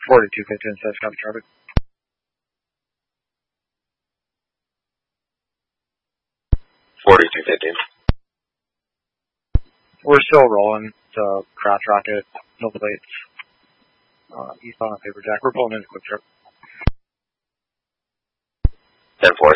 4215 says copy traffic. We're still rolling to Crash Rocket, no plates, eastbound on Paper Jack. We're pulling into Quick Trip. 10-4.